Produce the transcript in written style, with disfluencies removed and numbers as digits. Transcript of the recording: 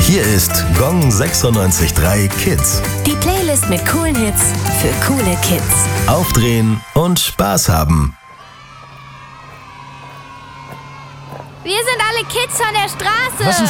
Hier ist Gong 96.3 Kids. Die Playlist mit coolen Hits für coole Kids. Aufdrehen und Spaß haben. Wir sind alle Kids von der Straße.